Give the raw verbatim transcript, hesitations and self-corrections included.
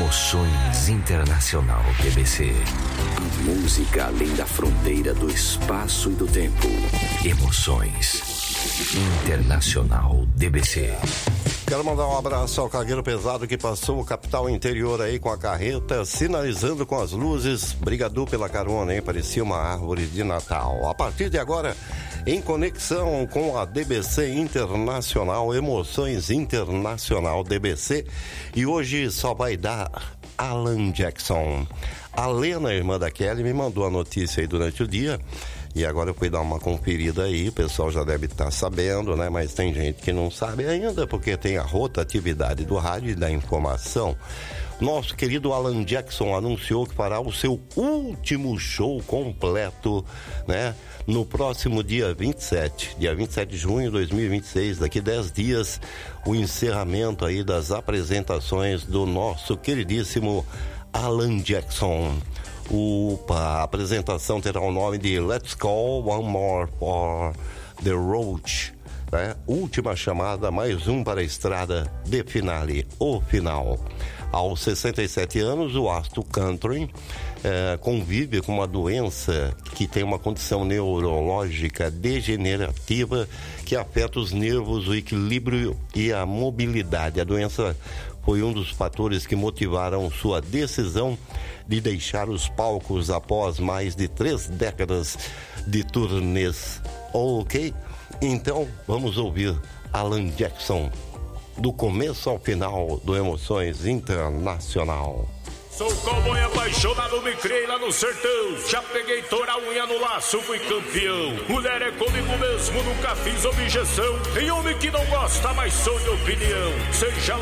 Emoções Internacional D B C. A música além da fronteira do espaço e do tempo. Emoções Internacional D B C. Quero mandar um abraço ao cargueiro pesado que passou o capital interior aí com a carreta, sinalizando com as luzes. Brigadu pela carona, hein? Parecia uma árvore de Natal. A partir de agora, em conexão com a D B C Internacional, Emoções Internacional D B C. E hoje só vai dar Alan Jackson. A Lena, irmã da Kelly, me mandou a notícia aí durante o dia. E agora eu fui dar uma conferida aí, o pessoal já deve estar sabendo, né? Mas tem gente que não sabe ainda, porque tem a rotatividade do rádio e da informação. Nosso querido Alan Jackson anunciou que fará o seu último show completo, né? No próximo dia vinte e sete, dia vinte e sete de junho de dois mil e vinte e seis, daqui dez dias, o encerramento aí das apresentações do nosso queridíssimo Alan Jackson. O, a apresentação terá o nome de Let's Call One More for the Road, né? Última chamada, mais um para a estrada de finale, o final. Aos sessenta e sete anos, o astro country eh, convive com uma doença que tem uma condição neurológica degenerativa que afeta os nervos, o equilíbrio e a mobilidade. A doença foi um dos fatores que motivaram sua decisão de deixar os palcos após mais de três décadas de turnês. Ok? Então, vamos ouvir Alan Jackson, do começo ao final do Emoções Internacional. Sou cowboy apaixonado, me criei lá no sertão. Já peguei toda a unha no laço, fui campeão. Mulher é comigo mesmo, nunca fiz objeção. Tem homem que não gosta, mas sou de opinião. Seja